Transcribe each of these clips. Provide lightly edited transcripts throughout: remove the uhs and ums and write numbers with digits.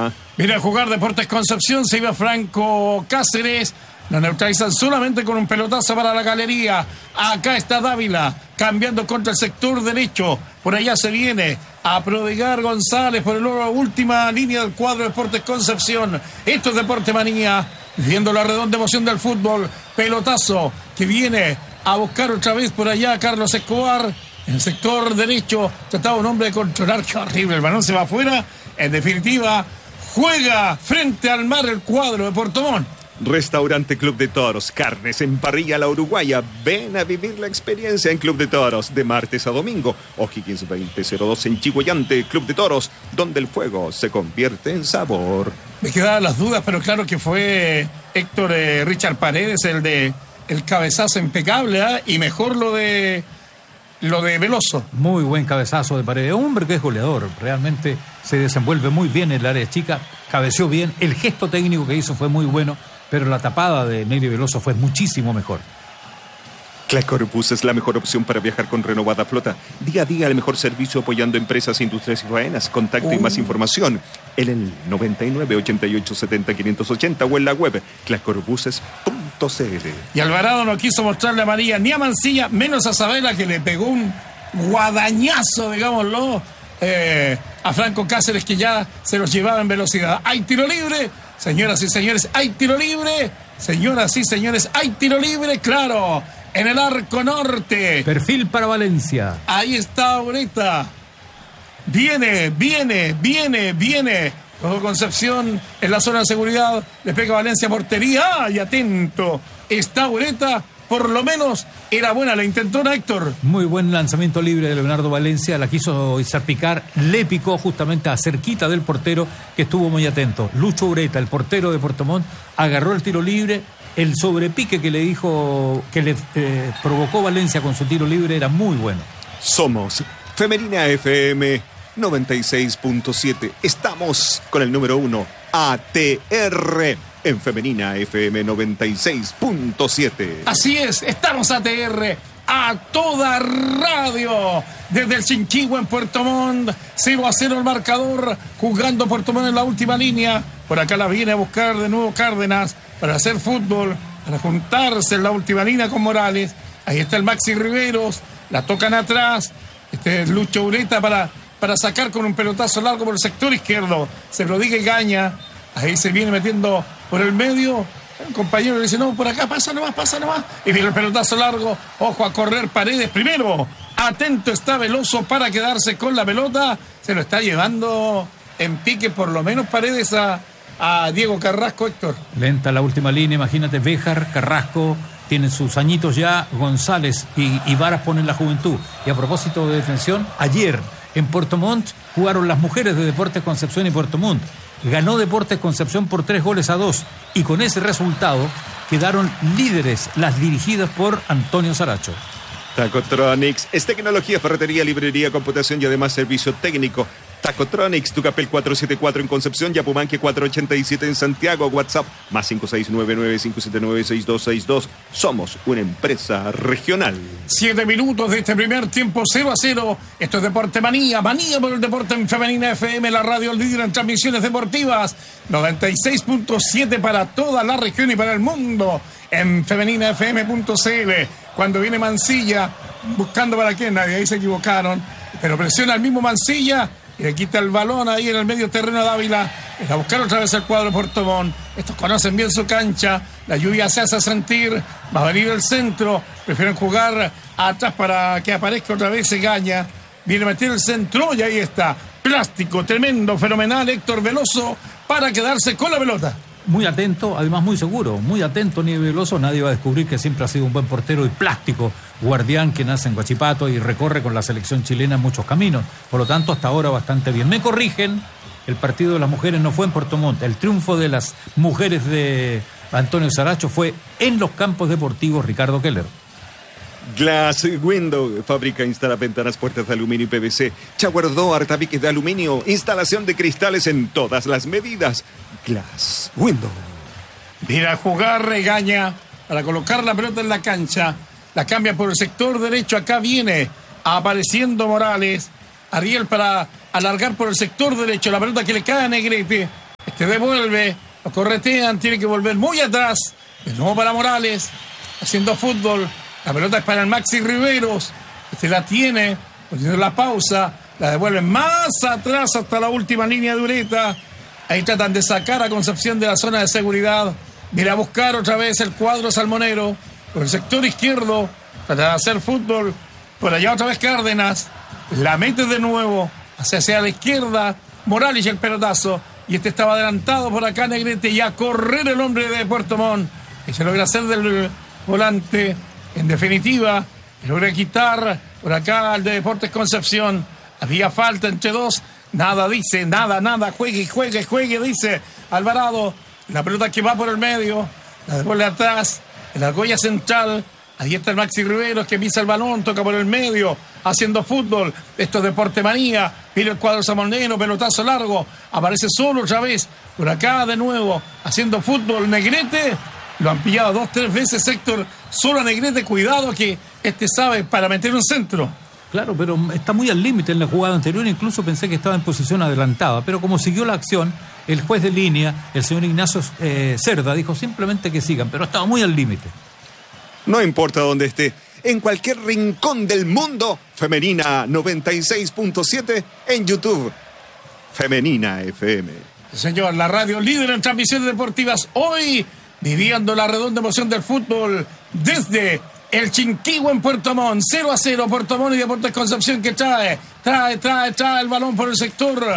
Ajá. Viene a jugar Deportes Concepción, se iba Franco Cáceres. Lo neutralizan solamente con un pelotazo para la galería. Acá está Dávila, cambiando contra el sector derecho. Por allá se viene a prodigar González por la última línea del cuadro de Deportes Concepción. Esto es Deporte Manía, viendo la redonda emoción del fútbol. Pelotazo que viene a buscar otra vez por allá Carlos Escobar. En el sector derecho trataba un hombre de controlar. Qué horrible, el balón se va afuera. En definitiva, juega frente al mar el cuadro de Puerto Montt. Restaurante Club de Toros, carnes en parrilla La Uruguaya. Ven a vivir la experiencia en Club de Toros de martes a domingo. O'Higgins 2002 en Chihuayante, Club de Toros, donde el fuego se convierte en sabor. Me quedaban las dudas, pero claro que fue Héctor Richard Paredes el cabezazo impecable, ¿eh? Y mejor lo de Veloso. Muy buen cabezazo de Paredes. Un hombre que es goleador, realmente se desenvuelve muy bien en el área chica, cabeció bien, el gesto técnico que hizo fue muy bueno, pero la tapada de Neri Veloso fue muchísimo mejor. Claycorbus es la mejor opción para viajar con renovada flota. Día a día el mejor servicio apoyando empresas, industrias y faenas. Contacto y más información en el 99 88 70 580 o en la web claycorbuses.cl. Y Alvarado no quiso mostrarle a María ni a Mancilla, menos a Sabela, que le pegó un guadañazo, digámoslo, a Franco Cáceres, que ya se los llevaba en velocidad. Hay tiro libre, señoras y señores, hay tiro libre. Señoras y señores, hay tiro libre, claro, en el arco norte. Perfil para Valencia. Ahí está Ureta. Viene. Todo Concepción en la zona de seguridad. Le pega Valencia, portería. ¡Ay, atento! Está Ureta. Por lo menos era buena la intentona, Héctor. Muy buen lanzamiento libre de Leonardo Valencia. La quiso salpicar. Le picó justamente a cerquita del portero, que estuvo muy atento. Lucho Ureta, el portero de Puerto Montt, agarró el tiro libre. El sobrepique que le dijo, que le provocó Valencia con su tiro libre era muy bueno. Somos Femenina FM 96.7. Estamos con el número 1, ATR, en Femenina FM 96.7. Así es, estamos ATR, a toda radio, desde el Chinchigua en Puerto Montt. 0-0 el marcador, jugando Puerto Montt en la última línea. Por acá la viene a buscar de nuevo Cárdenas para hacer fútbol, para juntarse en la última línea con Morales. Ahí está el Maxi Riveros, la tocan atrás. Este es Lucho Ureta para sacar con un pelotazo largo por el sector izquierdo. Se lo diga Gaña. Ahí se viene metiendo por el medio. El compañero le dice, no, por acá, pasa nomás. Y viene el pelotazo largo. Ojo a correr Paredes primero. Atento está Veloso para quedarse con la pelota. Se lo está llevando en pique por lo menos Paredes a Diego Carrasco, Héctor. Lenta la última línea, imagínate, Béjar, Carrasco, tienen sus añitos ya, González y Varas ponen la juventud. Y a propósito de detención, ayer en Puerto Montt jugaron las mujeres de Deportes Concepción y Puerto Montt. Ganó Deportes Concepción por 3-2 y con ese resultado quedaron líderes las dirigidas por Antonio Saracho. Tacotronics es tecnología, ferretería, librería, computación y además servicio técnico. Tacotronics, Tucapel 474 en Concepción, Yapumanque 487 en Santiago, WhatsApp más 569-9579-6262. Somos una empresa regional. 7 minutos de este primer tiempo, 0-0. Esto es Deporte Manía por el deporte en Femenina FM, la radio líder en transmisiones deportivas. 96.7 para toda la región y para el mundo en femeninafm.cl. Cuando viene Mancilla, buscando para quién, nadie, ahí se equivocaron, pero presiona al mismo Mancilla y le quita el balón ahí en el medio terreno a Dávila. Es a buscar otra vez el cuadro de Puerto Montt. Estos conocen bien su cancha. La lluvia se hace sentir. Va a venir el centro. Prefieren jugar atrás para que aparezca otra vez Gaña. Viene a meter el centro y ahí está. Plástico, tremendo, fenomenal, Héctor Veloso para quedarse con la pelota. Muy atento, además muy seguro, muy atento Neri Veloso. Nadie va a descubrir que siempre ha sido un buen portero y plástico, guardián que nace en Huachipato y recorre con la selección chilena en muchos caminos. Por lo tanto, hasta ahora bastante bien. Me corrigen, el partido de las mujeres no fue en Puerto Montt. El triunfo de las mujeres de Antonio Saracho fue en los campos deportivos Ricardo Keller. Glass Window, fábrica, instala ventanas, puertas de aluminio y PVC, shower door, tabiques de aluminio, instalación de cristales en todas las medidas. Glass Window. Mira a jugar Regaña para colocar la pelota en la cancha. La cambia por el sector derecho. Acá viene apareciendo Morales. Ariel para alargar por el sector derecho. La pelota que le cae a Negrete. Devuelve, lo corretean, tiene que volver muy atrás. De nuevo para Morales, haciendo fútbol. La pelota es para el Maxi Riveros. La tiene, poniendo la pausa. La devuelven más atrás hasta la última línea de Ureta. Ahí tratan de sacar a Concepción de la zona de seguridad. Viene a buscar otra vez el cuadro salmonero. Por el sector izquierdo. Para hacer fútbol. Por allá otra vez Cárdenas. La mete de nuevo. Hacia la izquierda. Morales y el pelotazo. Y estaba adelantado por acá Negrete. Y a correr el hombre de Puerto Montt. Y se logra hacer del volante. En definitiva, logra quitar por acá al de Deportes Concepción. Había falta entre dos. Nada, dice, nada. Juegue, dice Alvarado. La pelota que va por el medio. La devuelve atrás. En la argolla central. Ahí está el Maxi Riveros que pisa el balón. Toca por el medio. Haciendo fútbol. Esto es Deporte Manía. Viene el cuadro salmonero. Pelotazo largo. Aparece solo otra vez. Por acá de nuevo. Haciendo fútbol. Negrete. Lo han pillado 2-3 veces, Héctor. Solo a Negrete. Cuidado que sabe para meter un centro. Claro, pero está muy al límite en la jugada anterior, incluso pensé que estaba en posición adelantada, pero como siguió la acción, el juez de línea, el señor Ignacio Cerda, dijo simplemente que sigan, pero estaba muy al límite. No importa dónde esté, en cualquier rincón del mundo, Femenina 96.7 en YouTube. Femenina FM. Señor, la radio líder en transmisiones deportivas, hoy viviendo la redonda emoción del fútbol desde el Chinquihue en Puerto Montt, 0-0, Puerto Montt y Deportes Concepción que trae el balón por el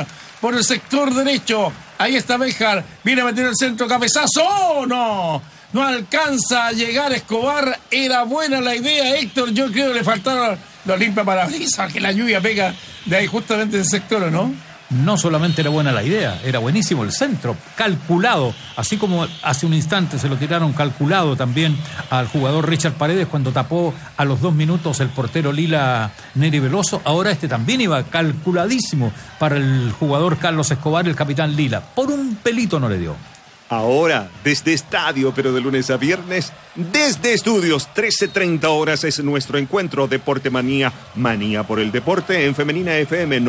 sector derecho. Ahí está Béjar, viene a meter el centro, cabezazo. ¡Oh, no! No alcanza a llegar Escobar. Era buena la idea, Héctor. Yo creo que le faltaba lo limpia parabrisas, que la lluvia pega de ahí justamente en el sector, ¿o no? No solamente era buena la idea, era buenísimo el centro, calculado, así como hace un instante se lo tiraron calculado también al jugador Richard Paredes cuando tapó a los 2 minutos el portero Lila Neri Veloso. Ahora también iba calculadísimo para el jugador Carlos Escobar, el capitán Lila. Por un pelito no le dio. Ahora, desde estadio, pero de lunes a viernes, desde estudios, 13:30 horas es nuestro encuentro Deporte Manía, Manía por el Deporte en Femenina FM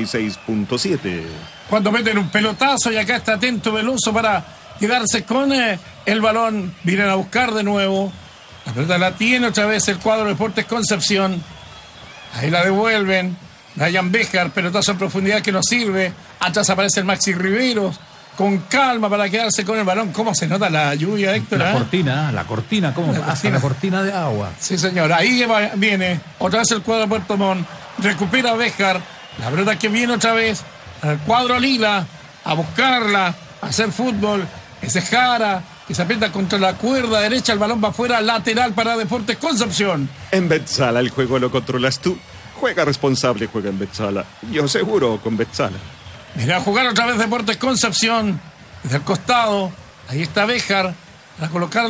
96.7. Cuando meten un pelotazo y acá está atento Veloso para quedarse con el balón, vienen a buscar de nuevo. La pelota la tiene otra vez el cuadro Deportes Concepción. Ahí la devuelven. Ryan Béjar, pelotazo en profundidad que no sirve. Atrás aparece el Maxi Riveros. Con calma para quedarse con el balón. ¿Cómo se nota la lluvia, Héctor? La cortina, ¿cómo hace la cortina de agua? Sí, señor. Ahí viene otra vez el cuadro de Puerto Montt. Recupera Béjar. La verdad que viene otra vez al cuadro Lila a buscarla, a hacer fútbol. Ese Jara que se aprieta contra la cuerda derecha. El balón va afuera, lateral para Deportes Concepción. En Betzala el juego lo controlas tú. Juega responsable, juega en Betzala. Yo seguro con Betzala. Mira a jugar otra vez Deportes Concepción. Desde el costado. Ahí está Béjar. Para colocar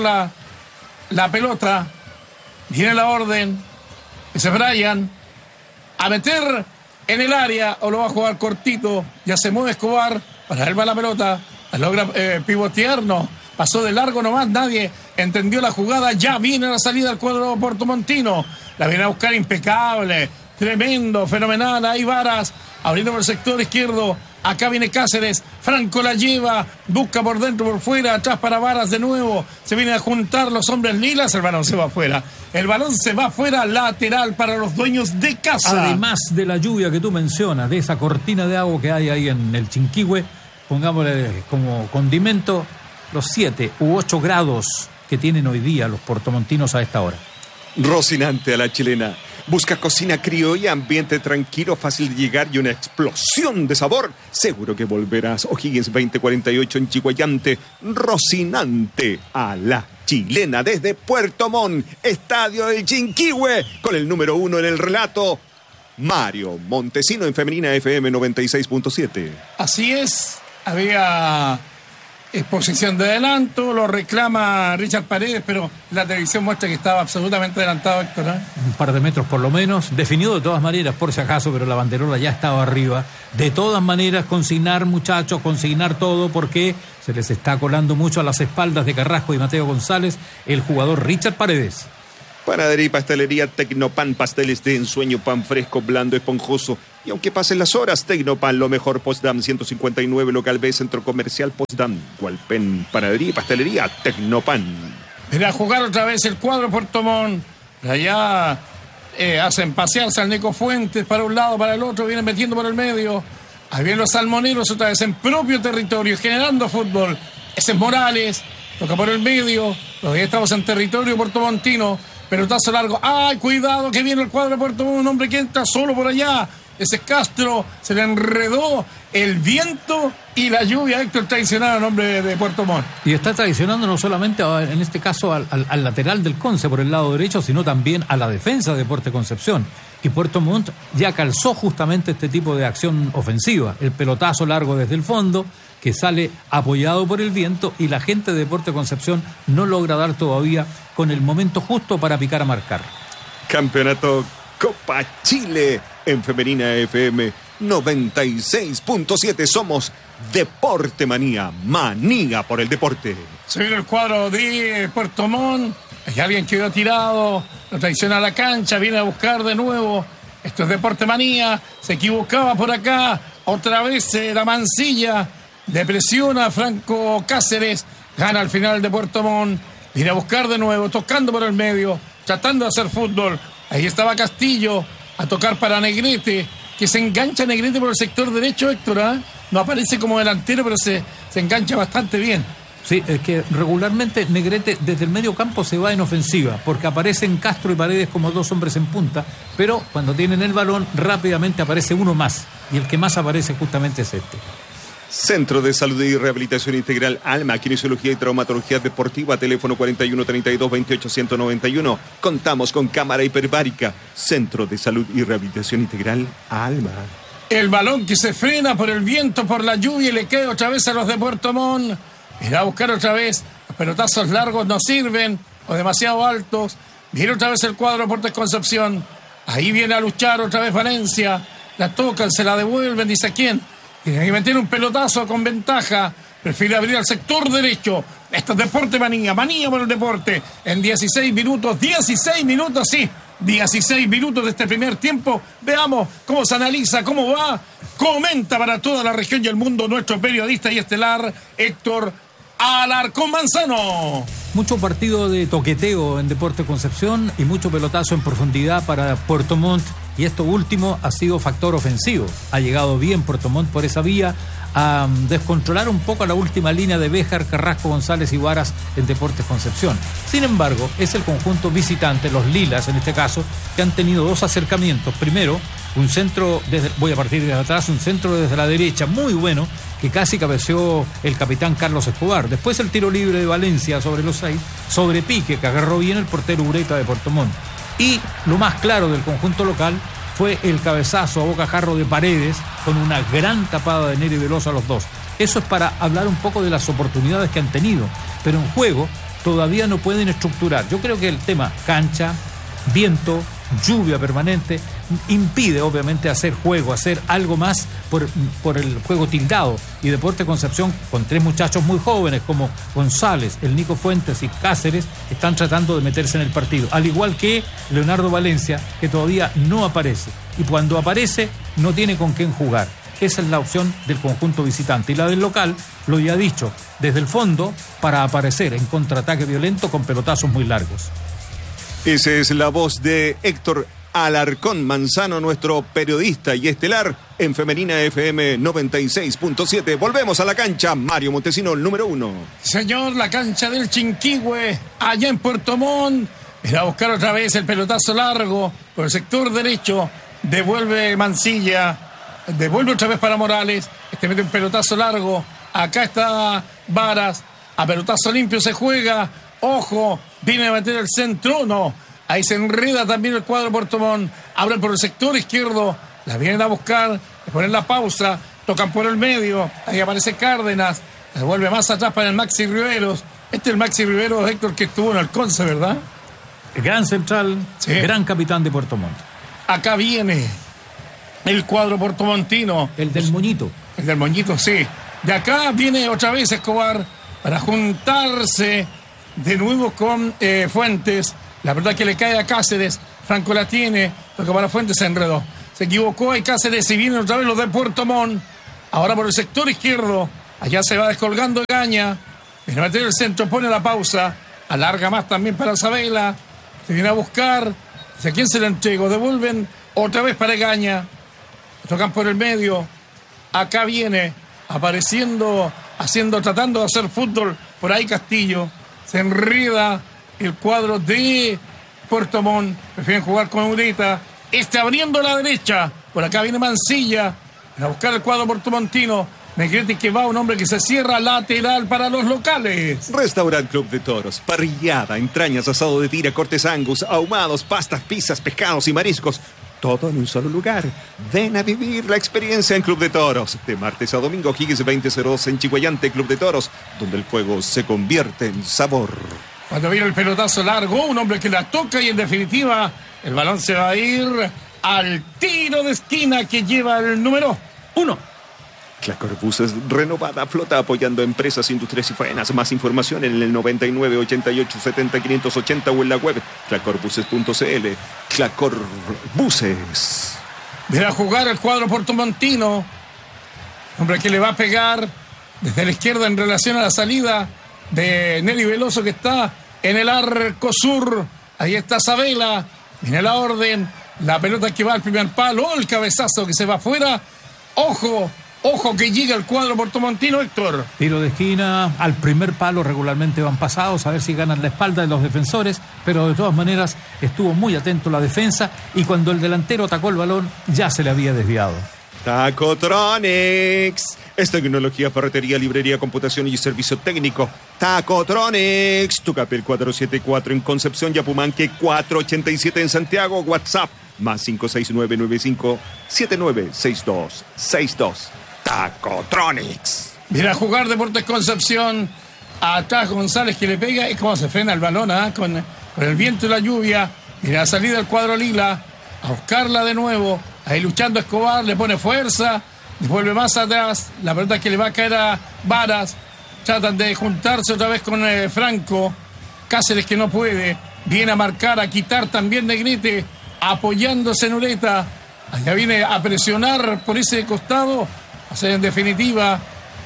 la pelota. Viene la orden. Ese Brian. A meter en el área. O lo va a jugar cortito. Ya se mueve Escobar. Para él va la pelota. Logra pivotear. No. Pasó de largo nomás. Nadie entendió la jugada. Ya viene la salida del cuadro portomontino. La viene a buscar impecable. Tremendo, fenomenal. Ahí Varas. Abriendo por el sector izquierdo. Acá viene Cáceres, Franco la lleva, busca por dentro, por fuera, atrás para Varas de nuevo, se vienen a juntar los hombres lilas, el balón se va afuera, lateral para los dueños de casa. Además de la lluvia que tú mencionas, de esa cortina de agua que hay ahí en el Chinquihue, pongámosle como condimento los 7 u 8 grados que tienen hoy día los portomontinos a esta hora. Rocinante a la chilena. Busca cocina criolla, ambiente tranquilo, fácil de llegar y una explosión de sabor. Seguro que volverás. O'Higgins 2048 en Chihuayante. Rocinante a la chilena desde Puerto Montt. Estadio del Chinquihue. Con el número 1 en el relato, Mario Montesino en Femenina FM 96.7. Así es. Había exposición de adelanto, lo reclama Richard Paredes, pero la televisión muestra que estaba absolutamente adelantado, Héctor. Un par de metros por lo menos, definido de todas maneras, por si acaso, pero la banderola ya estaba arriba. De todas maneras, consignar, muchachos, consignar todo, porque se les está colando mucho a las espaldas de Carrasco y Mateo González el jugador Richard Paredes. Panadería y pastelería Tecnopan, pasteles de ensueño, pan fresco, blando, esponjoso. Y aunque pasen las horas, Tecnopan, lo mejor. Potsdam 159, local B, Centro Comercial Potsdam. Hualpén, panadería y pastelería Tecnopan. Mira, a jugar otra vez el cuadro Puerto Montt. Allá hacen pasearse al Nico Fuentes para un lado, para el otro, vienen metiendo por el medio. Ahí vienen los salmoneros otra vez en propio territorio, generando fútbol. Ese es Morales, toca por el medio. Todavía estamos en territorio puertomontino. Pelotazo largo. ¡Ay, cuidado que viene el cuadro de Puerto Montt! Un hombre que entra solo por allá. Ese Castro, se le enredó el viento y la lluvia. Héctor traicionado en nombre de Puerto Montt. Y está traicionando no solamente en este caso al lateral del Conce por el lado derecho, sino también a la defensa de Deportes Concepción. Y Puerto Montt ya calzó justamente este tipo de acción ofensiva. El pelotazo largo desde el fondo, que sale apoyado por el viento, y la gente de Deportes Concepción no logra dar todavía con el momento justo para picar a marcar. Campeonato Copa Chile en Femenina FM 96.7. Somos Deporte Manía, manía por el deporte. Se viene el cuadro de Puerto Montt. Hay alguien que quedó tirado, lo traiciona a la cancha, viene a buscar de nuevo. Esto es Deporte Manía, se equivocaba por acá. Otra vez la Mansilla, depresiona a Franco Cáceres, gana al final de Puerto Montt. Viene a buscar de nuevo, tocando por el medio, tratando de hacer fútbol. Ahí estaba Castillo, a tocar para Negrete, que se engancha Negrete por el sector derecho, Héctor, ¿eh? No aparece como delantero, pero se engancha bastante bien. Sí, es que regularmente Negrete desde el medio campo se va en ofensiva, porque aparecen Castro y Paredes como dos hombres en punta, pero cuando tienen el balón rápidamente aparece uno más, y el que más aparece justamente es este. Centro de Salud y Rehabilitación Integral Alma, Kinesiología y Traumatología Deportiva, teléfono 4132-28191. Contamos con cámara hiperbárica. Centro de Salud y Rehabilitación Integral Alma. El balón que se frena por el viento, por la lluvia, y le queda otra vez a los de Puerto Montt. Irá a buscar otra vez. Los pelotazos largos no sirven, o demasiado altos. Viene otra vez el cuadro de Deportes Concepción. Ahí viene a luchar otra vez Valencia. La tocan, se la devuelven, dice quién. Tiene que meter un pelotazo con ventaja. Prefiere abrir al sector derecho. Esto es Deporte Manía, manía por el deporte. En 16 minutos, sí. 16 minutos de este primer tiempo. Veamos cómo se analiza, cómo va. Comenta para toda la región y el mundo nuestro periodista y estelar Héctor Alarcón Manzano. Mucho partido de toqueteo en Deportes Concepción y mucho pelotazo en profundidad para Puerto Montt. Y esto último ha sido factor ofensivo. Ha llegado bien Puerto Montt por esa vía a descontrolar un poco la última línea de Béjar, Carrasco, González y Varas en Deportes Concepción. Sin embargo, es el conjunto visitante, los Lilas en este caso, que han tenido dos acercamientos. Primero, un centro, voy a partir desde atrás, un centro desde la derecha muy bueno, que casi cabeceó el capitán Carlos Escobar. Después el tiro libre de Valencia sobre los 6, sobre pique, que agarró bien el portero Ureta de Puerto Montt. Y lo más claro del conjunto local fue el cabezazo a bocajarro de Paredes con una gran tapada de Neri Veloso a los dos. Eso es para hablar un poco de las oportunidades que han tenido, pero en juego todavía no pueden estructurar. Yo creo que el tema cancha, viento, lluvia permanente impide obviamente hacer juego, hacer algo más por el juego tildado. Y Deportes Concepción, con tres muchachos muy jóvenes como González, el Nico Fuentes y Cáceres, están tratando de meterse en el partido, al igual que Leonardo Valencia, que todavía no aparece, y cuando aparece no tiene con quién jugar. Esa es la opción del conjunto visitante, y la del local, lo ya dicho, desde el fondo para aparecer en contraataque violento con pelotazos muy largos. Esa es la voz de Héctor Alarcón Manzano, nuestro periodista y estelar en Femenina FM 96.7. Volvemos a la cancha, Mario Montesino, el número 1. Señor, la cancha del Chinquihue, allá en Puerto Montt. Irá a buscar otra vez el pelotazo largo por el sector derecho. Devuelve Mansilla, devuelve otra vez para Morales. Mete un pelotazo largo. Acá está Varas. A pelotazo limpio se juega. Ojo, viene a meter el centro, no. Ahí se enreda también el cuadro de Puerto Montt. Abren por el sector izquierdo. La vienen a buscar. Le ponen la pausa. Tocan por el medio. Ahí aparece Cárdenas. Se vuelve más atrás para el Maxi Riveros. Este es el Maxi Riveros, Héctor, que estuvo en el Conce, ¿verdad? El gran central, sí. Gran capitán de Puerto Montt. Acá viene el cuadro puertomontino. El del moñito. El del moñito, sí. De acá viene otra vez Escobar para juntarse de nuevo con Fuentes. La verdad que le cae a Cáceres. Franco la tiene. Toca para Fuentes, se enredó. Se equivocó y Cáceres y vienen otra vez los de Puerto Montt. Ahora por el sector izquierdo. Allá se va descolgando Egaña. Viene a meter el centro, pone la pausa. Alarga más también para Sabela. Se viene a buscar. ¿A quién se la entrego? Devuelven otra vez para Egaña. Tocan por el medio. Acá viene apareciendo, tratando de hacer fútbol. Por ahí Castillo. Se enreda el cuadro de Puerto Montt. Prefieren jugar con Ureta. Abriendo la derecha. Por acá viene Mancilla. A buscar el cuadro portomontino. Negrete que va, un hombre que se cierra, lateral para los locales. Restaurant Club de Toros, parrillada, entrañas, asado de tira, cortes angus, ahumados, pastas, pizzas, pescados y mariscos. Todo en un solo lugar. Ven a vivir la experiencia en Club de Toros. De martes a domingo, Higgins 2002 en Chihuayante, Club de Toros, donde el fuego se convierte en sabor. Cuando viene el pelotazo largo, un hombre que la toca y en definitiva el balón se va a ir al tiro de esquina que lleva el número 1. Clacor Buses, renovada flota apoyando empresas, industrias y faenas. Más información en el 99 88 70 580 o en la web clacorbuses.cl. Clacor Buses. Viene a jugar el cuadro portomontino. Hombre que le va a pegar desde la izquierda en relación a la salida de Nelly Veloso, que está en el arco sur. Ahí está Sabela. Viene la orden. La pelota que va al primer palo. El cabezazo que se va afuera. Ojo que llega el cuadro portomontino, Héctor. Tiro de esquina, al primer palo regularmente van pasados, a ver si ganan la espalda de los defensores, pero de todas maneras estuvo muy atento la defensa y cuando el delantero atacó el balón ya se le había desviado. Tacotronics. Es tecnología, ferretería, librería, computación y servicio técnico. Tacotronics. Tucapel 474 en Concepción, Yapumanque 487 en Santiago. WhatsApp más 569-9579-6262. Tacotronics. Viene a jugar Deportes Concepción. Atrás González que le pega. Y cómo se frena el balón con el viento y la lluvia. Viene a salir del cuadro lila. A buscarla de nuevo. Ahí luchando Escobar. Le pone fuerza. Vuelve más atrás. La pelota que le va a caer a Varas. Tratan de juntarse otra vez con Franco. Cáceres que no puede. Viene a marcar, a quitar también Negrete. Apoyándose en Ureta. Allá viene a presionar por ese costado. O sea, en definitiva,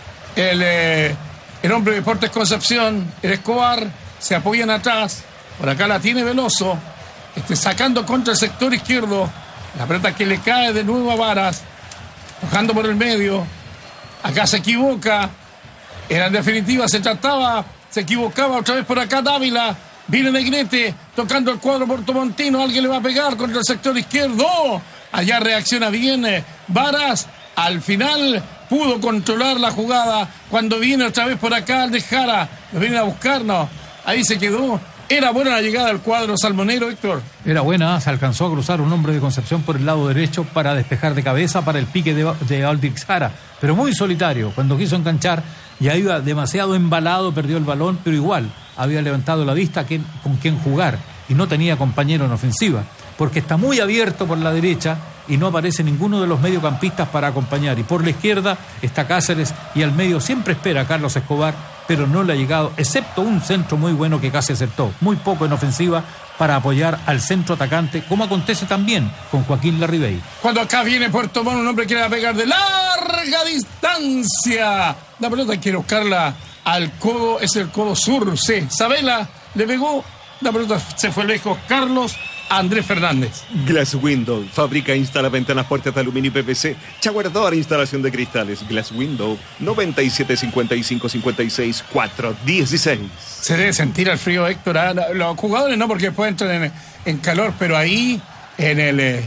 el hombre de Deportes Concepción, el Escobar, se apoyan atrás. Por acá la tiene Veloso. Sacando contra el sector izquierdo. La pelota que le cae de nuevo a Varas. Bajando por el medio. Acá se equivoca. En definitiva se equivocaba otra vez por acá Dávila. Viene Negrete tocando el cuadro portomontino. Alguien le va a pegar contra el sector izquierdo. Allá reacciona bien Varas. Al final pudo controlar la jugada. Cuando viene otra vez por acá el de Jara. Lo vienen a buscarnos. Ahí se quedó. Era buena la llegada al cuadro salmonero, Héctor. Era buena, se alcanzó a cruzar un hombre de Concepción por el lado derecho para despejar de cabeza para el pique de Aldrich Jara. Pero muy solitario. Cuando quiso enganchar, ya iba demasiado embalado, perdió el balón, pero igual había levantado la vista con quién jugar y no tenía compañero en ofensiva, porque está muy abierto por la derecha y no aparece ninguno de los mediocampistas para acompañar. Y por la izquierda está Cáceres y al medio siempre espera a Carlos Escobar, pero no le ha llegado, excepto un centro muy bueno que casi acertó, muy poco en ofensiva para apoyar al centro atacante, como acontece también con Joaquín Larribey. Cuando acá viene Puerto Montt, un hombre que le va a pegar de larga distancia. La pelota quiere buscarla al codo, es el codo sur, sí. Sabela le pegó, la pelota se fue lejos. Carlos Andrés Fernández. Glass Window, fabrica e instala ventanas, puertas de aluminio y PVC. Chaguardadora, instalación de cristales. Glass Window, 97 55 56 416. Se debe sentir el frío, Héctor. Los jugadores no, porque después entran en calor, pero ahí en el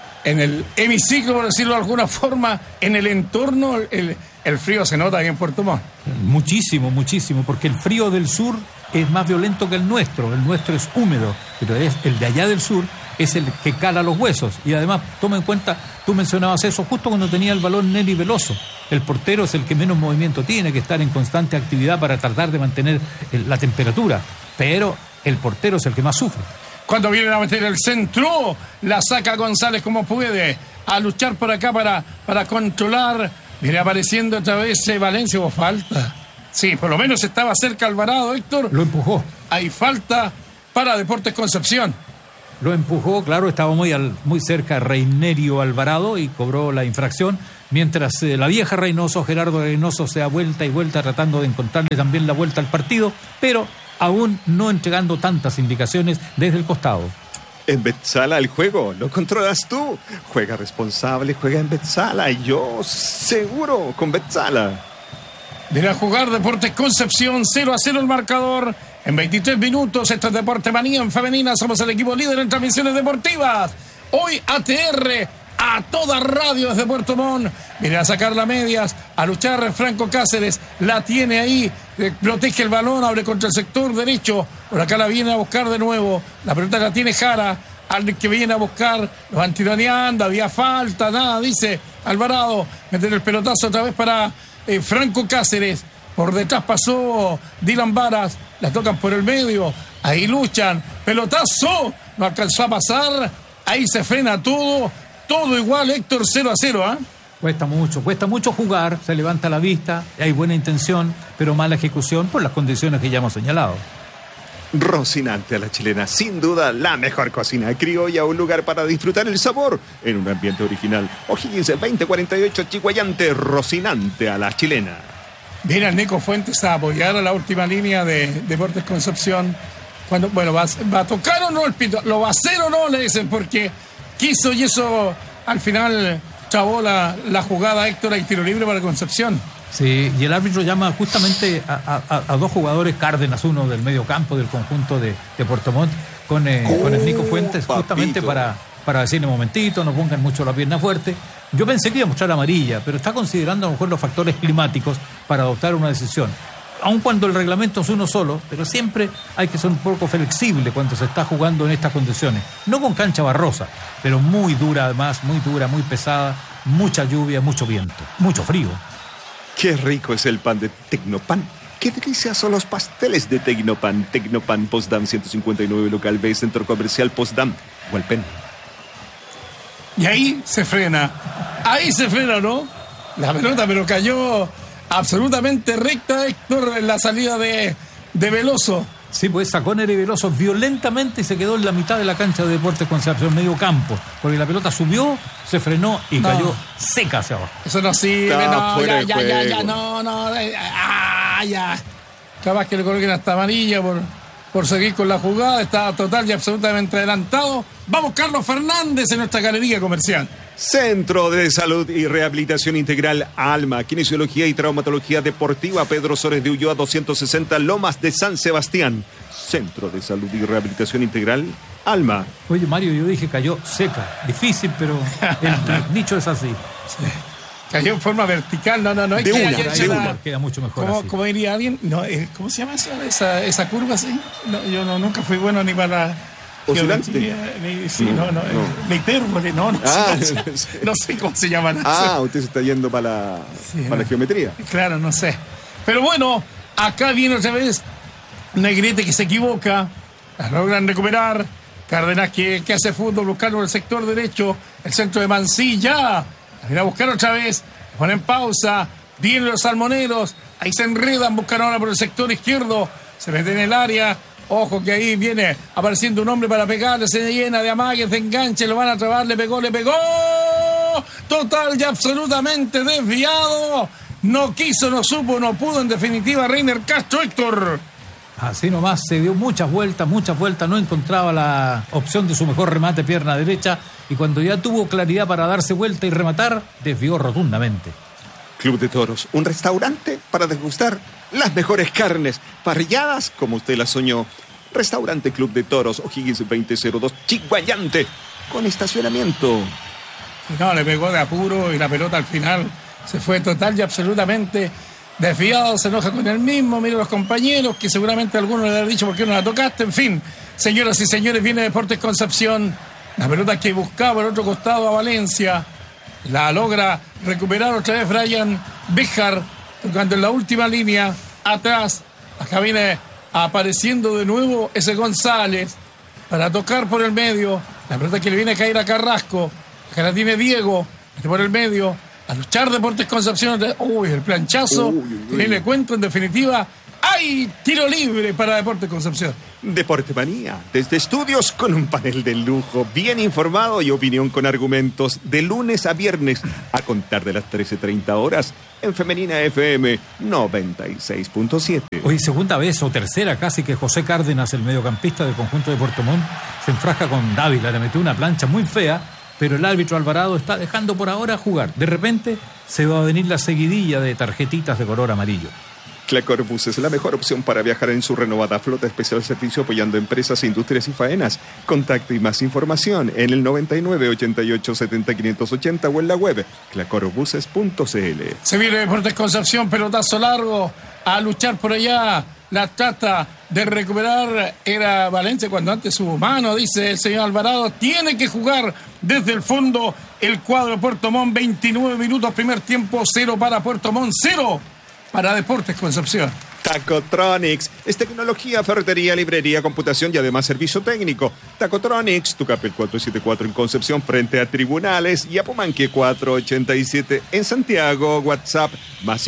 hemiciclo, por decirlo de alguna forma, en el entorno, el frío se nota aquí en Puerto Montt. Muchísimo, porque el frío del sur es más violento que el nuestro es húmedo, pero el de allá del sur es el que cala los huesos. Y además, toma en cuenta, tú mencionabas eso justo cuando tenía el balón Nelly Veloso. El portero es el que menos movimiento tiene, que estar en constante actividad para tratar de mantener la temperatura, pero el portero es el que más sufre. Cuando vienen a meter el centro, la saca González como puede, a luchar por acá para controlar. Viene apareciendo otra vez Valencia. Hubo falta. Sí, por lo menos estaba cerca Alvarado, Héctor. Lo empujó. Hay falta para Deportes Concepción. Lo empujó, claro, estaba muy cerca de Reinerio Alvarado y cobró la infracción, mientras la vieja Reynoso, Gerardo Reynoso, se da vuelta y vuelta tratando de encontrarle también la vuelta al partido, pero aún no entregando tantas indicaciones desde el costado. En Betzala el juego lo controlas tú. Juega responsable, juega en Betzala. Y yo seguro con Betzala. Viene a jugar Deportes Concepción, 0-0 el marcador. En 23 minutos, esto es Deporte Manía en femenina. Somos el equipo líder en transmisiones deportivas. Hoy ATR, a toda radio desde Puerto Montt. Viene a sacar las medias, a luchar Franco Cáceres. La tiene ahí, protege el balón, abre contra el sector derecho. Por acá la viene a buscar de nuevo. La pelota la tiene Jara. Al que viene a buscar, los van tironeando, había falta, nada, dice Alvarado. Meter el pelotazo otra vez para Franco Cáceres. Por detrás pasó Dylan Varas, la tocan por el medio, ahí luchan, pelotazo, no alcanzó a pasar, ahí se frena todo igual, Héctor, 0-0, ¿eh? Cuesta mucho jugar, se levanta la vista, hay buena intención, pero mala ejecución por las condiciones que ya hemos señalado. Rocinante a la chilena, sin duda la mejor cocina criolla, un lugar para disfrutar el sabor en un ambiente original. O'Higgins 2048 Chihuayante, Rocinante a la chilena. Viene el Nico Fuentes a apoyar a la última línea de Deportes Concepción. Cuando, bueno, ¿va a tocar o no el pito? ¿Lo va a hacer o no? Le dicen, porque quiso y eso al final chavó la jugada. Héctor, hay tiro libre para Concepción. Sí, y el árbitro llama justamente a dos jugadores, Cárdenas, uno del medio campo del conjunto de Puerto Montt, con el Nico Fuentes, justamente para decirle un momentito, no pongan mucho la pierna fuerte. Yo pensé que iba a mostrar amarilla, pero está considerando a lo mejor los factores climáticos para adoptar una decisión. Aun cuando el reglamento es uno solo, pero siempre hay que ser un poco flexible cuando se está jugando en estas condiciones. No con cancha barrosa, pero muy dura además, muy dura, muy pesada, mucha lluvia, mucho viento, mucho frío. Qué rico es el pan de Tecnopan. Qué delicia son los pasteles de Tecnopan. Tecnopan Postdam 159, local B, Centro Comercial Postdam, Hualpén. Y ahí se frena, ¿no? La pelota, pero cayó absolutamente recta, Héctor, en la salida de Veloso. Sí, pues sacó Nere Veloso violentamente y se quedó en la mitad de la cancha de Deportes Concepción, medio campo, porque la pelota subió, se frenó y cayó seca hacia abajo. Eso no sirve, ya. Capaz que le coloquen hasta amarilla por seguir con la jugada, está total y absolutamente adelantado. Vamos, Carlos Fernández, en nuestra galería comercial. Centro de Salud y Rehabilitación Integral Alma, Kinesiología y Traumatología Deportiva, Pedro Sores de Ulloa 260, Lomas de San Sebastián. Centro de Salud y Rehabilitación Integral Alma. Oye, Mario, yo dije cayó seca, difícil, pero el dicho es así. Sí. Cayó en forma vertical, no. De una. Queda mucho mejor. ¿Cómo diría alguien? No, ¿cómo se llama esa curva así? No, yo nunca fui bueno ni para ¿oscilante? La hipérbole, no sé cómo se llama. Usted se está yendo para la geometría. Claro, no sé. Pero bueno, acá viene otra vez Negrete que se equivoca, la logran recuperar. Cárdenas que hace fútbol buscando el sector derecho, el centro de Mancilla. Viene a buscar otra vez, ponen pausa, vienen los salmoneros, ahí se enredan, buscan ahora por el sector izquierdo, se meten en el área, ojo que ahí viene apareciendo un hombre para pegarle, se llena de amagues, de enganche, lo van a trabar, le pegó, total y absolutamente desviado, no quiso, no supo, no pudo, en definitiva, Reiner Castro, Héctor. Así nomás, se dio muchas vueltas, no encontraba la opción de su mejor remate pierna derecha y cuando ya tuvo claridad para darse vuelta y rematar, desvió rotundamente. Club de Toros, un restaurante para degustar las mejores carnes, parrilladas como usted las soñó. Restaurante Club de Toros, O'Higgins 2002, Chihuayante, con estacionamiento. No, le pegó de apuro y la pelota al final se fue total y absolutamente desviado, se enoja con él mismo, mira los compañeros, que seguramente algunos le han dicho por qué no la tocaste, en fin. Señoras y señores, viene Deportes Concepción, la pelota que buscaba por el otro costado a Valencia, la logra recuperar otra vez Brian Béjar, tocando en la última línea, atrás, acá viene apareciendo de nuevo ese González, para tocar por el medio, la pelota que le viene a caer a Carrasco, acá la tiene Diego, por el medio, a luchar Deportes Concepción. El planchazo. Le cuento, en definitiva. Hay tiro libre para Deportes Concepción. Deporte Manía, desde estudios con un panel de lujo, bien informado y opinión con argumentos, de lunes a viernes, a contar de las 13:30 horas, en Femenina FM 96.7. Hoy segunda vez o tercera casi que José Cárdenas, el mediocampista del conjunto de Puerto Montt, se enfrasca con Dávila, le metió una plancha muy fea, pero el árbitro Alvarado está dejando por ahora jugar. De repente se va a venir la seguidilla de tarjetitas de color amarillo. Clacor Buses es la mejor opción para viajar en su renovada flota especial servicio apoyando empresas, industrias y faenas. Contacto y más información en el 99 88 70 580 o en la web clacorbuses.cl. Se viene Deportes Concepción, pelotazo largo, a luchar por allá. La trata de recuperar era Valencia cuando antes su mano, dice el señor Alvarado. Tiene que jugar desde el fondo el cuadro Puerto Montt. 29 minutos, primer tiempo, 0 para Puerto Montt, 0 para Deportes Concepción. Tacotronics es tecnología, ferretería, librería, computación y además servicio técnico. Tacotronics, Tucapel 474 en Concepción frente a Tribunales y Apumanque 487 en Santiago. WhatsApp más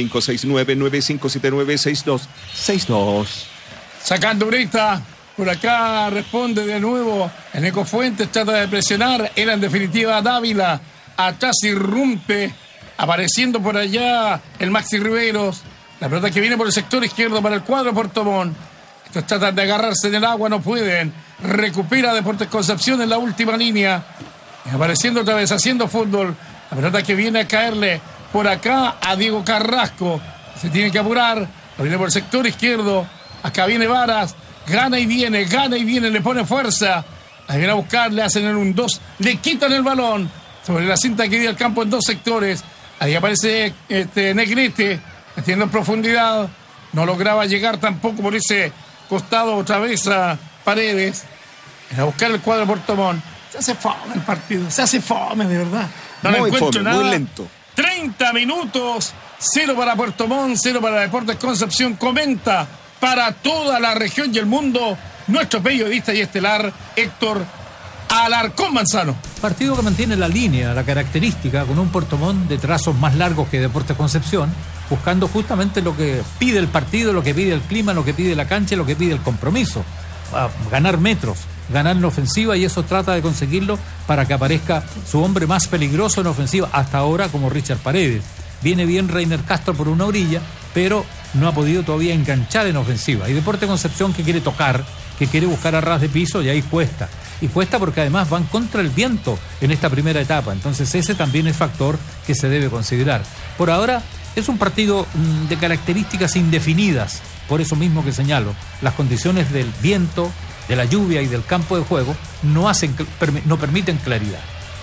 569-9579-6262. Sacando ahorita, por acá responde de nuevo el Eco Fuentes, trata de presionar, era en definitiva Dávila, atrás irrumpe, apareciendo por allá el Maxi Riveros. La pelota que viene por el sector izquierdo para el cuadro Puerto Montt. Estos tratan de agarrarse en el agua, no pueden. Recupera Deportes Concepción en la última línea. Apareciendo otra vez, haciendo fútbol. La pelota que viene a caerle por acá a Diego Carrasco. Se tiene que apurar. Lo viene por el sector izquierdo. Acá viene Varas. Gana y viene, le pone fuerza. Ahí viene a buscar, le hacen en un 2. Le quitan el balón. Sobre la cinta que viene al campo en dos sectores. Ahí aparece Negrete. Metiendo en profundidad, no lograba llegar tampoco por ese costado otra vez a Paredes. A buscar el cuadro de Puerto Montt. Se hace fome el partido, se hace fome de verdad. No muy le encuentro fome, nada. muy lento. 30 minutos, 0 para Puerto Montt, 0 para Deportes Concepción. Comenta para toda la región y el mundo nuestro periodista y estelar Héctor Alarcón Manzano. Partido que mantiene la línea, la característica, con un Puerto Montt de trazos más largos que Deportes Concepción, buscando justamente lo que pide el partido, lo que pide el clima, lo que pide la cancha, lo que pide el compromiso. Ganar metros, ganar en ofensiva, y eso trata de conseguirlo para que aparezca su hombre más peligroso en ofensiva hasta ahora, como Richard Paredes. Viene bien Reiner Castro por una orilla, pero no ha podido todavía enganchar en ofensiva. Y Deportes Concepción, que quiere tocar, que quiere buscar a ras de piso, y ahí cuesta. Y cuesta porque además van contra el viento en esta primera etapa. Entonces ese también es factor que se debe considerar. Por ahora es un partido de características indefinidas. Por eso mismo que señalo, las condiciones del viento, de la lluvia y del campo de juego no permiten claridad.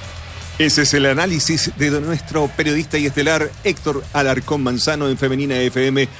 Ese es el análisis de nuestro periodista y estelar Héctor Alarcón Manzano en Femenina FM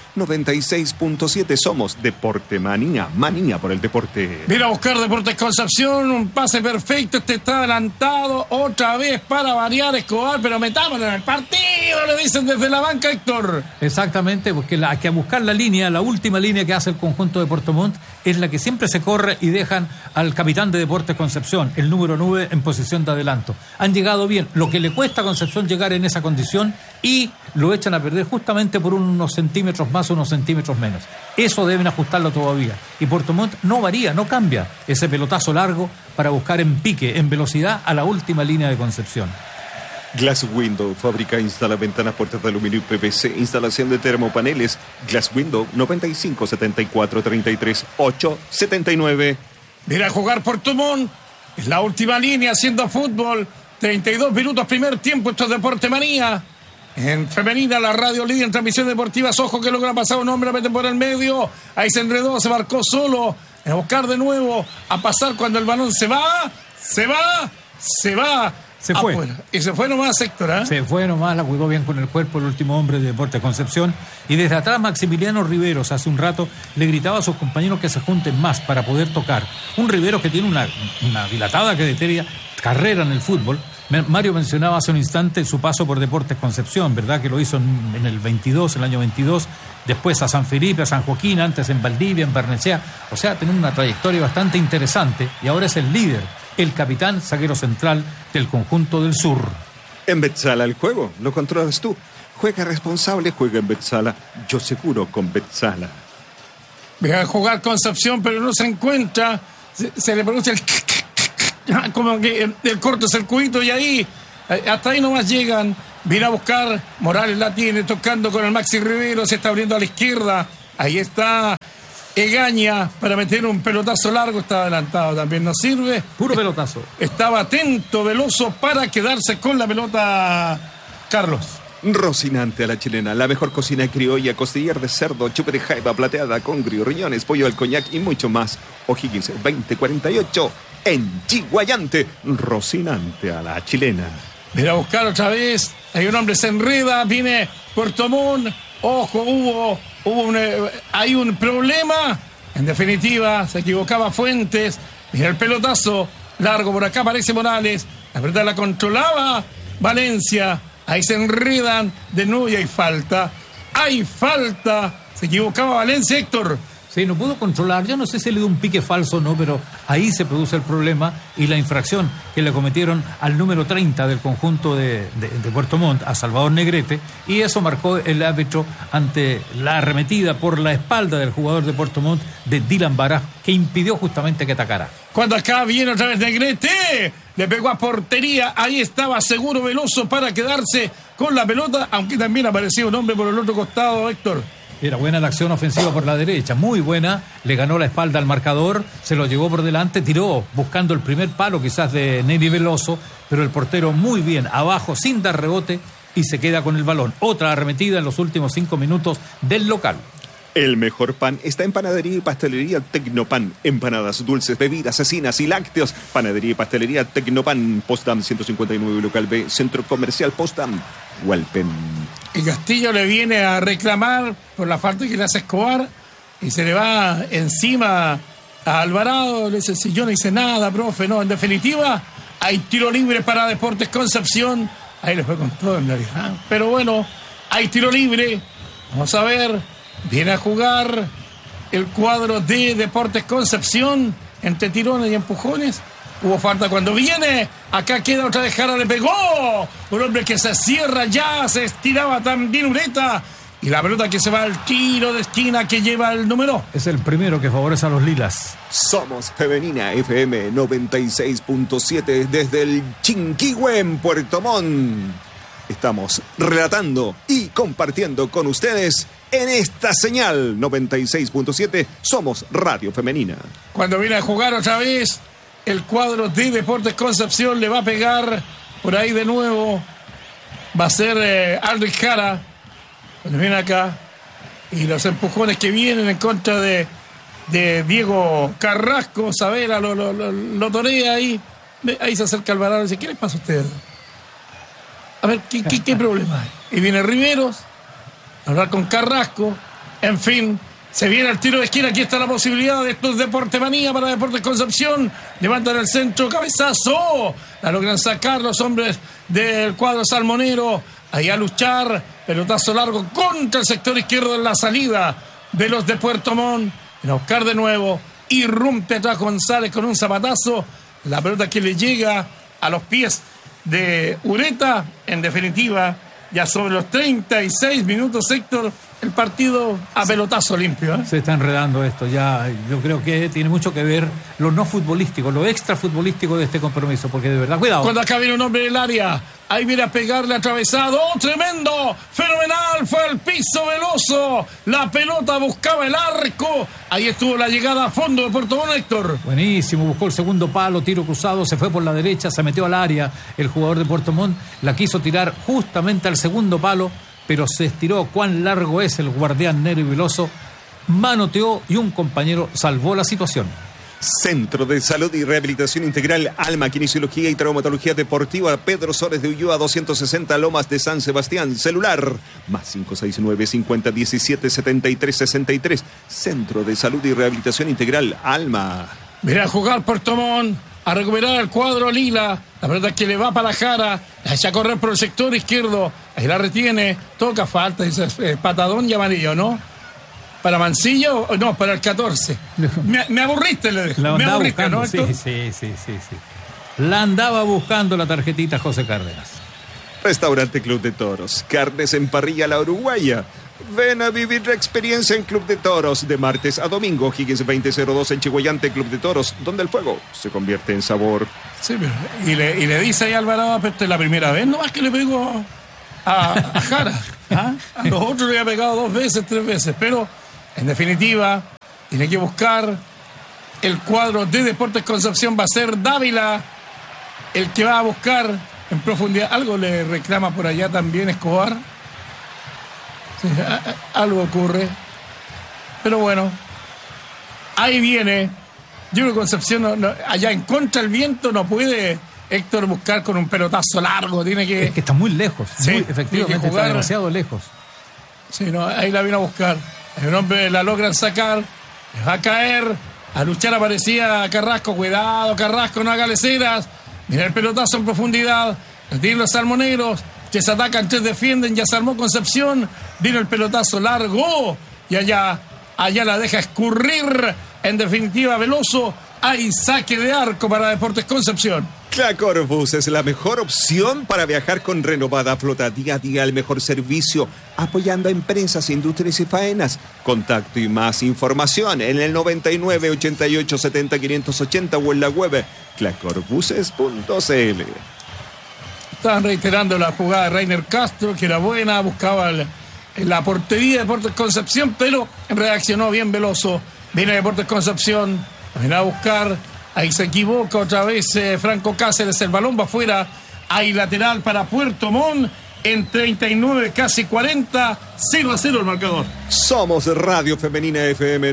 96.7. Somos Deporte Manía, manía por el deporte. Viene a buscar Deportes Concepción, un pase perfecto, está adelantado, otra vez para variar Escobar, pero metámonos en el partido, le dicen desde la banca, Héctor. Exactamente, porque hay que buscar la línea, la última línea que hace el conjunto de Puerto Montt, es la que siempre se corre y dejan al capitán de Deportes Concepción, el número 9, en posición de adelanto. Han llegado bien, lo que le cuesta a Concepción llegar en esa condición, y lo echan a perder justamente por unos centímetros más, unos centímetros menos. Eso deben ajustarlo todavía. Y Puerto Montt no varía, no cambia ese pelotazo largo para buscar en pique, en velocidad, a la última línea de Concepción. Glass Window, fábrica, instala ventanas, puertas de aluminio y PVC, instalación de termopaneles. Glass Window, 95 74 33 8 79. Viene a jugar Puerto Montt, es la última línea haciendo fútbol. 32 minutos, primer tiempo, esto es Deporte Manía. En Femenina, la radio líder en transmisión deportiva. Ojo que logra pasar un hombre, mete por el medio. Ahí se enredó, se marcó solo. A buscar de nuevo, a pasar cuando el balón se va. Se fue. Afuera. Y se fue nomás, Héctor, ¿eh? Se fue nomás, la cuidó bien con el cuerpo el último hombre de Deportes Concepción. Y desde atrás Maximiliano Riveros hace un rato le gritaba a sus compañeros que se junten más para poder tocar. Un Riveros que tiene una dilatada carrera en el fútbol. Mario mencionaba hace un instante su paso por Deportes Concepción, ¿verdad? Que lo hizo en el 22, el año 22, después a San Felipe, a San Joaquín, antes en Valdivia, en Barnechea. O sea, tiene una trayectoria bastante interesante y ahora es el líder, el capitán zaguero central del conjunto del sur. En Betsala el juego, lo controlas tú. Juega responsable, juega en Betsala. Yo seguro con Betsala. Deja de jugar Concepción, pero no se encuentra. Se le produce como que el cortocircuito y ahí, hasta ahí nomás llegan. Viene a buscar, Morales la tiene, tocando con el Maxi Rivero, se está abriendo a la izquierda. Ahí está Egaña para meter un pelotazo largo, está adelantado, también no sirve. Puro pelotazo. Estaba atento Veloso para quedarse con la pelota, Carlos. Rocinante a la chilena, la mejor cocina criolla, costillar de cerdo, chupe de jaiba plateada, congrio, riñones, pollo al coñac y mucho más. O'Higgins 2048 en Chiguayante. Rocinante a la chilena. Viene a buscar otra vez, hay un hombre se enreda, viene Puerto Montt. Ojo, hubo hay un problema. En definitiva, se equivocaba Fuentes. Mira el pelotazo largo por acá, aparece Morales. La verdad la controlaba Valencia. Ahí se enredan de nuevo y hay falta. Hay falta. Se equivocaba Valencia, Héctor. Sí, no pudo controlar. Yo no sé si le dio un pique falso o no, pero ahí se produce el problema y la infracción que le cometieron al número 30 del conjunto de Puerto Montt, a Salvador Negrete, y eso marcó el árbitro ante la arremetida por la espalda del jugador de Puerto Montt, de Dylan Vara, que impidió justamente que atacara. Cuando acá viene otra vez Negrete, le pegó a portería, ahí estaba seguro Veloso para quedarse con la pelota, aunque también apareció un hombre por el otro costado, Héctor. Era buena la acción ofensiva por la derecha, muy buena, le ganó la espalda al marcador, se lo llevó por delante, tiró buscando el primer palo quizás de Neri Veloso, pero el portero muy bien, abajo sin dar rebote y se queda con el balón. Otra arremetida en los últimos 5 minutos del local. El mejor pan está en Panadería y Pastelería Tecnopan. Empanadas, dulces, bebidas, cecinas y lácteos. Panadería y Pastelería Tecnopan. Potsdam 159, local B, Centro Comercial Potsdam, Hualpen. El Castillo le viene a reclamar por la falta que le hace Escobar y se le va encima a Alvarado. Le dice, si yo no hice nada, profe. No, en definitiva, hay tiro libre para Deportes Concepción. Ahí le fue con todo en realidad. Pero bueno, hay tiro libre. Vamos a ver. Viene a jugar el cuadro de Deportes Concepción entre tirones y empujones. Hubo falta cuando viene. Acá queda otra vez Jara, le pegó. Un hombre que se cierra ya, se estiraba también Ureta. Y la pelota que se va al tiro de esquina que lleva el número. Es el primero que favorece a los lilas. Somos Femenina FM 96.7 desde el Chinquihue en Puerto Montt. Estamos relatando y compartiendo con ustedes en esta señal 96.7. Somos Radio Femenina. Cuando viene a jugar otra vez el cuadro de Deportes Concepción, le va a pegar por ahí de nuevo. Va a ser Aldrich Jara. Cuando viene acá. Y los empujones que vienen en contra de Diego Carrasco. Savera lo torea ahí. Ahí se acerca Alvarado y dice, ¿qué les pasa a ustedes? A ver, ¿qué problema hay? Y viene Riveros a hablar con Carrasco. En fin, se viene el tiro de esquina. Aquí está la posibilidad de estos Deporte Manía para Deportes Concepción. Levantan el centro, cabezazo. La logran sacar los hombres del cuadro salmonero. Ahí a luchar. Pelotazo largo contra el sector izquierdo en la salida de los de Puerto Montt. A buscar de nuevo. Irrumpe atrás González con un zapatazo. La pelota que le llega a los pies de Ureta. En definitiva, ya sobre los 36 minutos, Héctor, el partido a pelotazo limpio, ¿eh? Se está enredando esto ya. Yo creo que tiene mucho que ver lo no futbolístico, lo extra futbolístico de este compromiso, porque de verdad, cuidado. Cuando acá viene un hombre del área, ahí viene a pegarle atravesado. ¡Oh, tremendo! ¡Fenomenal! Fue al piso Veloso. La pelota buscaba el arco. Ahí estuvo la llegada a fondo de Puerto Montt, Héctor. Buenísimo, buscó el segundo palo, tiro cruzado, se fue por la derecha, se metió al área. El jugador de Puerto Montt la quiso tirar justamente al segundo palo, pero se estiró. Cuán largo es el guardián Neri Veloso. Manoteó y un compañero salvó la situación. Centro de Salud y Rehabilitación Integral Alma, Kinesiología y Traumatología Deportiva, Pedro Sores de Ulloa 260, Lomas de San Sebastián. Celular más 569-5017-7363. Centro de Salud y Rehabilitación Integral Alma. Viene a jugar Puerto Montt, a recuperar el cuadro lila. La verdad es que le va para Jara, la echa a correr por el sector izquierdo. Ahí la retiene, toca falta, dice patadón y amarillo, ¿no? ¿Para Mancillo? No, para el 14. Me aburriste, le dejo. Me aburriste, buscando, ¿no? Sí. La andaba buscando la tarjetita José Cárdenas. Restaurante Club de Toros. Carnes en parrilla La Uruguaya. Ven a vivir la experiencia en Club de Toros de martes a domingo. Higgins 2002 en Chihuayante, Club de Toros, donde el fuego se convierte en sabor. Sí, pero, y le dice ahí a Alvarado, pero esta es la primera vez nomás que le pegó a Jara. ¿Ah? A los otros le había pegado 2 veces, 3 veces. Pero, en definitiva, tiene que buscar el cuadro de Deportes Concepción. Va a ser Dávila el que va a buscar en profundidad. Algo le reclama por allá también Escobar. Sí, algo ocurre. Pero bueno, ahí viene. Yo creo que Concepción allá en contra del viento no puede Héctor buscar con un pelotazo largo. Tiene que. Es que está muy lejos. Sí, muy, efectivamente, está demasiado lejos. Sí, no, ahí la vino a buscar. El hombre la logran sacar. Va a caer. A luchar aparecía Carrasco. Cuidado, Carrasco, no haga leceras. Mira el pelotazo en profundidad. Tienen los salmoneros. Que se atacan, 3 defienden, ya se armó Concepción, vino el pelotazo largo y allá la deja escurrir, en definitiva Veloso, hay saque de arco para Deportes Concepción. Clacorbus es la mejor opción para viajar con renovada flota, día a día el mejor servicio, apoyando a empresas, industrias y faenas. Contacto y más información en el 99 88 70 580 o en la web clacorbuses.cl. Estaban reiterando la jugada de Reiner Castro, que era buena, buscaba la portería de Deportes Concepción, pero reaccionó bien Veloso. Viene Deportes Concepción, viene a buscar, ahí se equivoca otra vez Franco Cáceres, el balón va afuera, hay lateral para Puerto Montt, en 39, casi 40, 0-0 el marcador. Somos Radio Femenina FM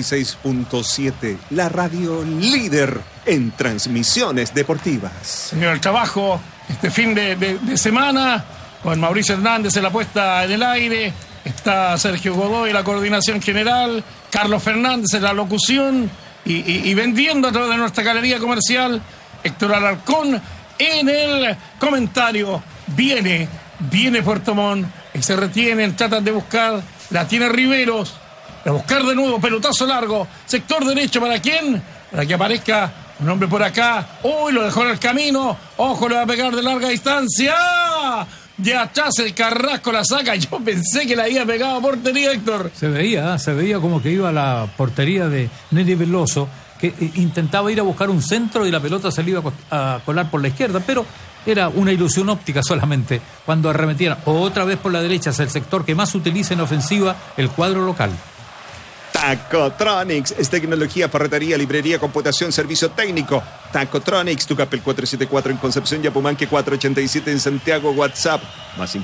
96.7, la radio líder en transmisiones deportivas. Señor, el trabajo este fin de semana con Mauricio Hernández en la puesta en el aire, está Sergio Godoy en la coordinación general, Carlos Fernández en la locución y vendiendo a través de nuestra galería comercial, Héctor Alarcón en el comentario. Viene Puerto Montt y se retienen, tratan de buscar, la tiene Riveros, a buscar de nuevo, pelotazo largo, sector derecho, ¿para quién? Para que aparezca un hombre por acá. Uy, lo dejó en el camino. Ojo, le va a pegar de larga distancia. De atrás el Carrasco la saca. Yo pensé que la había pegado a portería, Héctor. Se veía como que iba a la portería de Neri Veloso, que intentaba ir a buscar un centro y la pelota se le iba a colar por la izquierda, pero era una ilusión óptica solamente cuando arremetían otra vez por la derecha. Es el sector que más utiliza en ofensiva el cuadro local. Tacotronics es tecnología, ferretería, librería, computación, servicio técnico. Tacotronics, Tucapel 474 en Concepción y Apumanque 487 en Santiago. WhatsApp más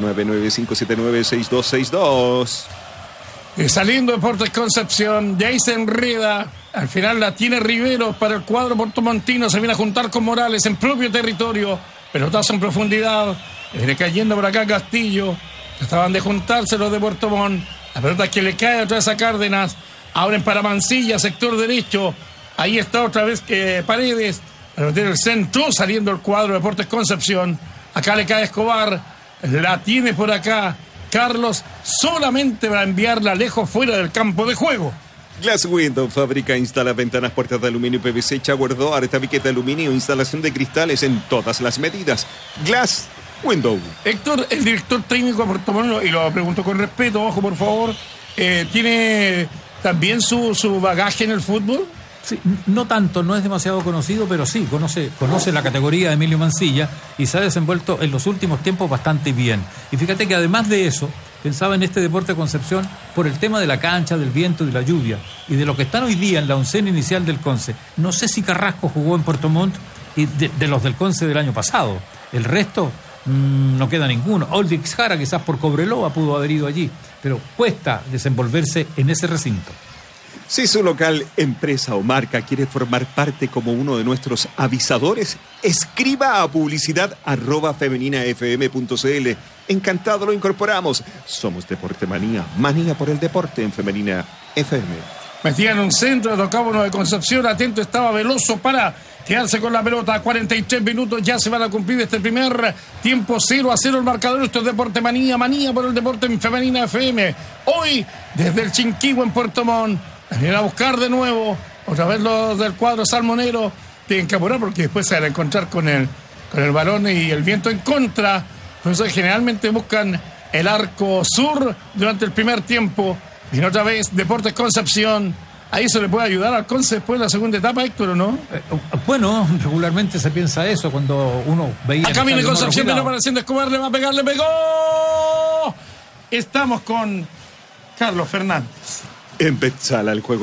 569-9579-6262. Saliendo Deportes Concepción, ya ahí se enreda. Al final la tiene Riveros para el cuadro portomontino. Se viene a juntar con Morales en propio territorio. Pelotazo en profundidad. Viene cayendo por acá Castillo. Estaban de juntarse los de Puerto Montt. La pelota que le cae otra vez a Cárdenas. Abren para Mancilla, sector derecho. Ahí está otra vez Paredes. Pero tiene el centro, saliendo el cuadro de Deportes Concepción. Acá le cae Escobar. La tiene por acá Carlos, solamente para enviarla lejos fuera del campo de juego. Glass Window fabrica, instala ventanas, puertas de aluminio, PVC, shower door, tabique de aluminio, instalación de cristales en todas las medidas. Glass Window. Héctor, el director técnico de Puerto Montt, y lo pregunto con respeto, ojo por favor, ¿tiene también su bagaje en el fútbol? Sí, no tanto, no es demasiado conocido, pero sí, conoce la categoría de Emilio Mancilla y se ha desenvuelto en los últimos tiempos bastante bien. Y fíjate que además de eso, pensaba en este Deporte Concepción por el tema de la cancha, del viento y de la lluvia, y de lo que están hoy día en la oncena inicial del Conce. No sé si Carrasco jugó en Puerto Montt y de los del Conce del año pasado. El resto no queda ninguno. Oldrich Jara quizás por Cobreloa pudo haber ido allí, pero cuesta desenvolverse en ese recinto. Si su local, empresa o marca quiere formar parte como uno de nuestros avisadores, escriba a publicidad@femeninafm.cl. Encantado lo incorporamos. Somos Deporte Manía, manía por el deporte en Femenina FM. Metían un centro, tocaba uno de Concepción, atento estaba Veloso para quedarse con la pelota. 43 minutos ya se van a cumplir este primer tiempo. 0-0 el marcador. Esto es Deporte Manía, manía por el deporte en Femenina FM. Hoy, desde el Chinquihue en Puerto Montt, vienen a buscar de nuevo, otra vez los del cuadro salmonero. Tienen que apurar porque después se van a encontrar con el balón y el viento en contra. Por eso generalmente buscan el arco sur durante el primer tiempo. Viene otra vez Deportes Concepción. Ahí se le puede ayudar al Conce después de la segunda etapa, Héctor, ¿o no? Bueno, regularmente se piensa eso cuando uno veía... Acá viene Concepción, viene apareciendo Escobar, le va a pegar, le pegó. Estamos con Carlos Fernández. Empezala el juego.